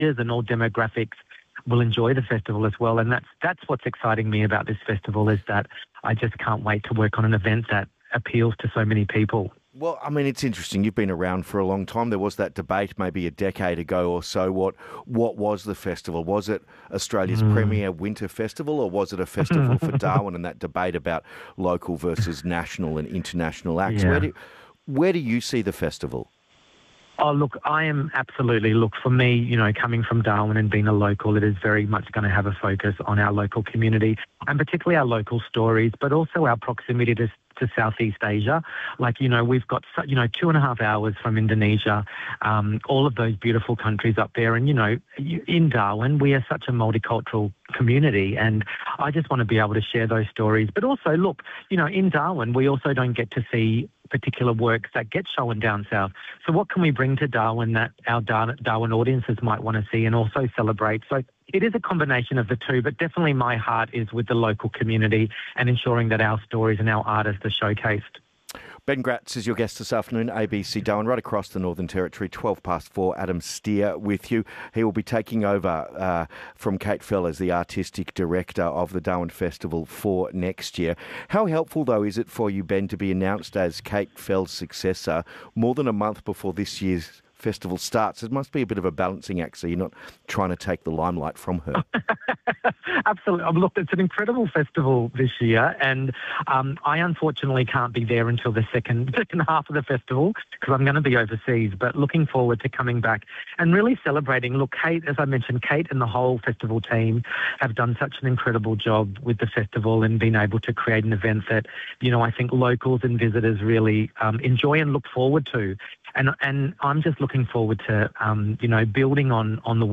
ages and all demographics will enjoy the festival as well. And that's what's exciting me about this festival, is that I just can't wait to work on an event that appeals to so many people. Well, I mean, it's interesting. You've been around for a long time. There was that debate maybe a decade ago or so. What was the festival? Was it Australia's premier winter festival, or was it a festival for Darwin, and that debate about local versus national and international acts? Yeah. Where do you see the festival? Oh, look, I am absolutely, for me, coming from Darwin and being a local, it is very much going to have a focus on our local community, and particularly our local stories, but also our proximity to Southeast Asia. We've got, 2.5 hours from Indonesia, all of those beautiful countries up there. And, in Darwin, we are such a multicultural community, and I just want to be able to share those stories. But also, in Darwin, we also don't get to see particular works that get shown down south. So what can we bring to Darwin that our Darwin audiences might want to see and also celebrate? So it is a combination of the two, but definitely my heart is with the local community and ensuring that our stories and our artists are showcased. Ben Gratz is your guest this afternoon, ABC Darwin, right across the Northern Territory, 4:12. Adam Steer with you. He will be taking over from Kate Fell as the artistic director of the Darwin Festival for next year. How helpful, though, is it for you, Ben, to be announced as Kate Fell's successor more than a month before this year's festival starts? It must be a bit of a balancing act, so you're not trying to take the limelight from her. Absolutely. Look, it's an incredible festival this year, and I unfortunately can't be there until the second half of the festival because I'm going to be overseas, but looking forward to coming back and really celebrating. Look, Kate, as I mentioned, Kate and the whole festival team have done such an incredible job with the festival and been able to create an event that, I think locals and visitors really enjoy and look forward to. And I'm just looking forward to, building on the